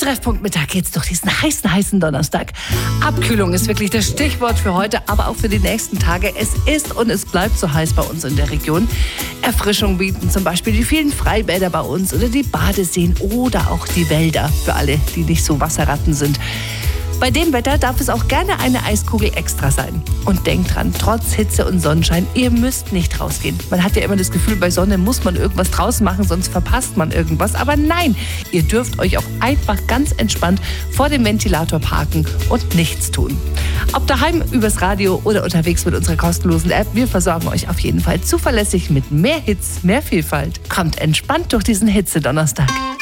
Treffpunkt Mittag geht's durch diesen heißen Donnerstag. Abkühlung ist wirklich das Stichwort für heute, aber auch für die nächsten Tage. Es ist und es bleibt so heiß bei uns in der Region. Erfrischung bieten zum Beispiel die vielen Freibäder bei uns oder die Badeseen oder auch die Wälder für alle, die nicht so Wasserratten sind. Bei dem Wetter darf es auch gerne eine Eiskugel extra sein. Und denkt dran, trotz Hitze und Sonnenschein, ihr müsst nicht rausgehen. Man hat ja immer das Gefühl, bei Sonne muss man irgendwas draußen machen, sonst verpasst man irgendwas. Aber nein, ihr dürft euch auch einfach ganz entspannt vor dem Ventilator parken und nichts tun. Ob daheim, übers Radio oder unterwegs mit unserer kostenlosen App, wir versorgen euch auf jeden Fall zuverlässig mit mehr Hits, mehr Vielfalt. Kommt entspannt durch diesen Hitze-Donnerstag.